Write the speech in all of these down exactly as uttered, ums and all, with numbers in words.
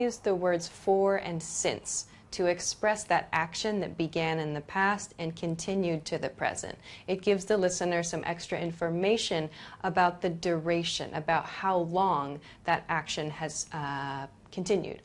use the words for and since to express that action that began in the past and continued to the present. It gives the listener some extra information about the duration, about how long that action has uh, continued.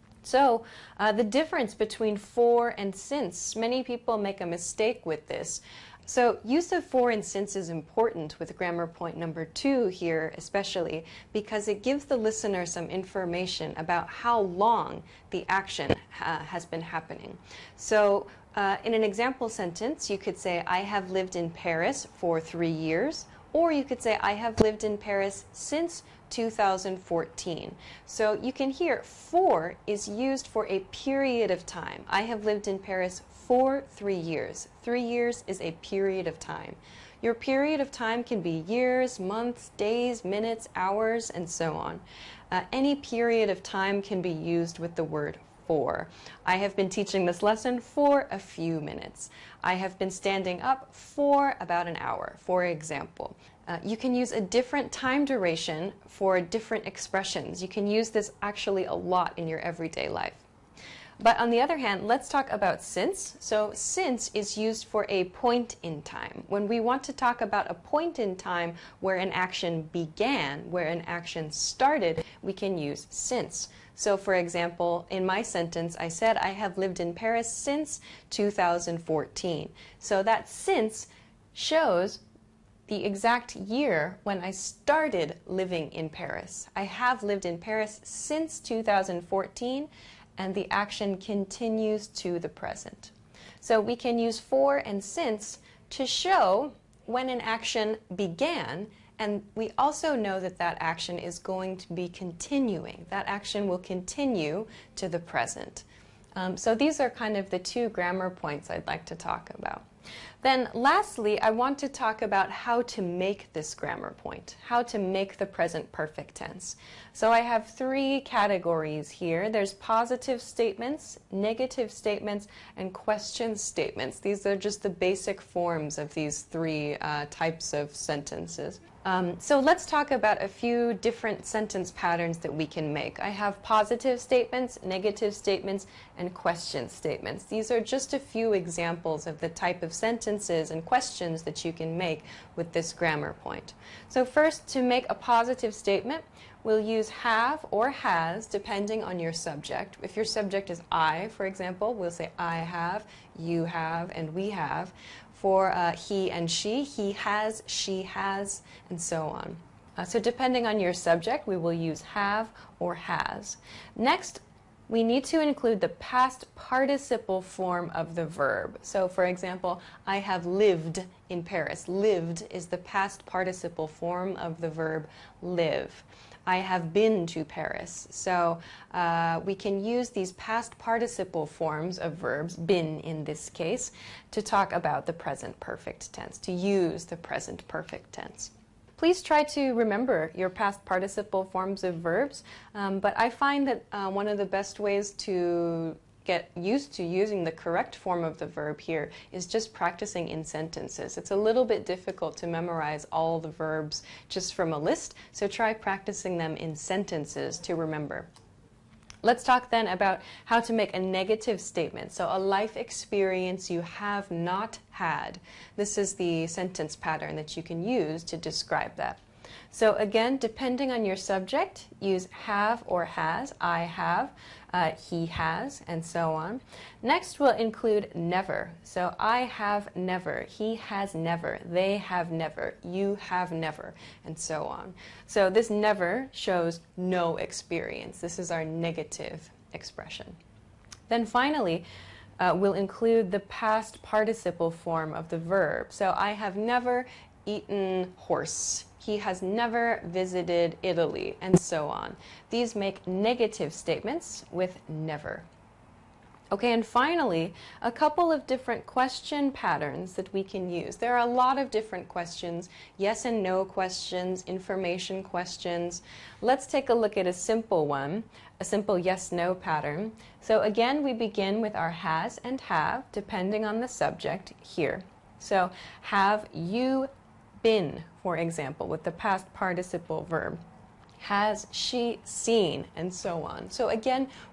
So uh, the difference between for and since, many people make a mistake with this. So use of for and since is important with grammar point number two here, especially because it gives the listener some information about how long the action uh, has been happening. So uh, in an example sentence, you could say, I have lived in Paris for three years, or you could say, I have lived in Paris since two thousand fourteen. So you can hear for is used for a period of time. I have lived in Paris for three years. Three years is a period of time. Your period of time can be years, months, days, minutes, hours, and so on. Uh, any period of time can be used with the word for. I have been teaching this lesson for a few minutes. I have been standing up for about an hour, for example. Uh, you can use a different time duration for different expressions. You can use this actually a lot in your everyday life. But on the other hand, let's talk about since. So since is used for a point in time. When we want to talk about a point in time where an action began, where an action started, we can use since. So for example, in my sentence, I said I have lived in Paris since two thousand fourteen. So that since shows the exact year when I started living in Paris. I have lived in Paris since two thousand fourteen, and the action continues to the present. So we can use for and since to show when an action began, and we also know that that action is going to be continuing. That action will continue to the present. Um, so these are kind of the two grammar points I'd like to talk about. Then lastly, I want to talk about how to make this grammar point, how to make the present perfect tense. So I have three categories here. There's positive statements, negative statements, and question statements. These are just the basic forms of these three uh, types of sentences. Um, so let's talk about a few different sentence patterns that we can make. I have positive statements, negative statements, and question statements. These are just a few examples of the type of sentences and questions that you can make with this grammar point. So first, to make a positive statement, we'll use have or has depending on your subject. If your subject is I, for example, we'll say I have, you have, and we have. For uh, he and she, he has, she has, and so on. Uh, so depending on your subject, we will use have or has. Next, we need to include the past participle form of the verb. So for example, I have lived in Paris. Lived is the past participle form of the verb live. I have been to Paris. So uh, we can use these past participle forms of verbs, been in this case, to talk about the present perfect tense, to use the present perfect tense. Please try to remember your past participle forms of verbs, um, but I find that uh, one of the best ways to get used to using the correct form of the verb here is just practicing in sentences. It's a little bit difficult to memorize all the verbs just from a list, so try practicing them in sentences to remember. Let's talk then about how to make a negative statement. So a life experience you have not had. This is the sentence pattern that you can use to describe that. So again, depending on your subject, use have or has. I have, uh, he has, and so on. Next, we'll include never. So I have never, he has never, they have never, you have never, and so on. So this never shows no experience. This is our negative expression. Then finally, uh, we'll include the past participle form of the verb. So I have never eaten horse. He has never visited Italy, and so on. These make negative statements with never. Okay, and finally, a couple of different question patterns that we can use. There are a lot of different questions, yes and no questions, information questions. Let's take a look at a simple one, a simple yes-no pattern. So again, we begin with our has and have, depending on the subject here. So have you been, for example, with the past participle verb. Has she seen, and so on. So again,